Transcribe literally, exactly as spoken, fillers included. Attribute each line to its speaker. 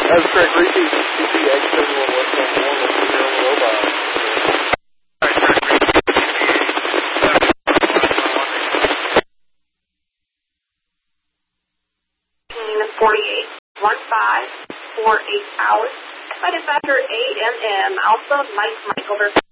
Speaker 1: That's correct. Repeat. C P X seven one one point one. What's the name of the robot?
Speaker 2: forty-eight one five four eight hours. By dispatcher A M M Alpha Mike Mike over.